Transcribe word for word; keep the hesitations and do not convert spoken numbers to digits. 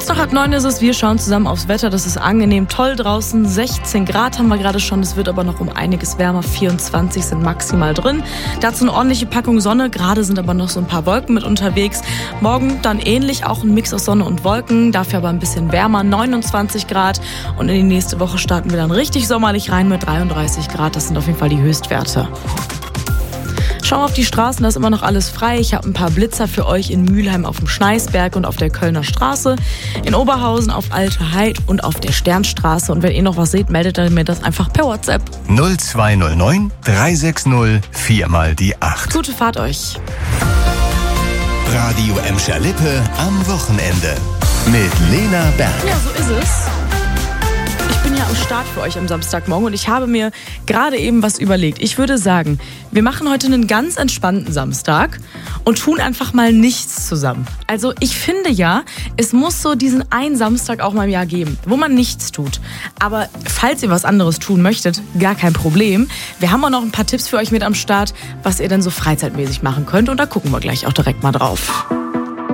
Kurz nach halb neun ist es, wir schauen zusammen aufs Wetter. Das ist angenehm toll draußen. sechzehn Grad haben wir gerade schon. Es wird aber noch um einiges wärmer. vierundzwanzig sind maximal drin. Dazu eine ordentliche Packung Sonne. Gerade sind aber noch so ein paar Wolken mit unterwegs. Morgen dann ähnlich, auch ein Mix aus Sonne und Wolken. Dafür aber ein bisschen wärmer, neunundzwanzig Grad. Und in die nächste Woche starten wir dann richtig sommerlich rein mit dreiunddreißig Grad. Das sind auf jeden Fall die Höchstwerte. Schauen wir auf die Straßen, da ist immer noch alles frei. Ich habe ein paar Blitzer für euch in Mülheim auf dem Schneisberg und auf der Kölner Straße, in Oberhausen auf Alte Heid und auf der Sternstraße. Und wenn ihr noch was seht, meldet ihr mir das einfach per WhatsApp. null zwei null neun drei sechs null vier mal die acht. Gute Fahrt euch. Radio Emscher Lippe am Wochenende mit Lena Berg. Ja, so ist es. Ich bin ja am Start für euch am Samstagmorgen und ich habe mir gerade eben was überlegt. Ich würde sagen, wir machen heute einen ganz entspannten Samstag und tun einfach mal nichts zusammen. Also ich finde ja, es muss so diesen einen Samstag auch mal im Jahr geben, wo man nichts tut. Aber falls ihr was anderes tun möchtet, gar kein Problem. Wir haben auch noch ein paar Tipps für euch mit am Start, was ihr dann so freizeitmäßig machen könnt. Und da gucken wir gleich auch direkt mal drauf.